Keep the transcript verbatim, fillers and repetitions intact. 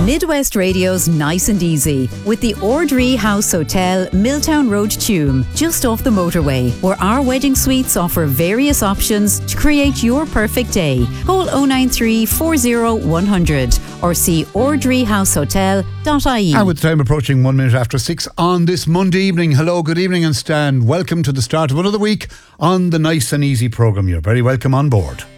Midwest Radio's Nice and Easy with the Ordree House Hotel, Milltown Road, Tuam, just off the motorway, where our wedding suites offer various options to create your perfect day. Call oh nine three, four oh, one hundred or see ordree house hotel dot I E. And with time approaching one minute after six on this Monday evening. Hello, good evening and Stan. Welcome to the start of another week on the Nice and Easy programme. You're very welcome on board.